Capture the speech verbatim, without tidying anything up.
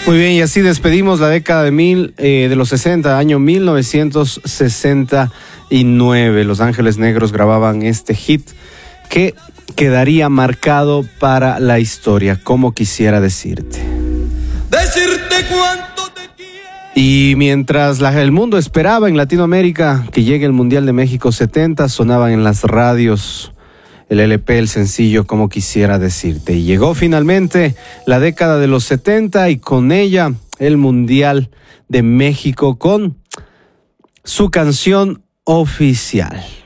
Muy bien, y así despedimos la década de mil eh, de los sesenta, año mil novecientos sesenta y nueve. Los Ángeles Negros grababan este hit que quedaría marcado para la historia, como quisiera decirte. Decirte cuánto te quiero. Y mientras la, el mundo esperaba en Latinoamérica que llegue el Mundial de México setenta, sonaban en las radios el L P, el sencillo Como Quisiera Decirte. Y llegó finalmente la década de los setenta y con ella el Mundial de México con su canción oficial.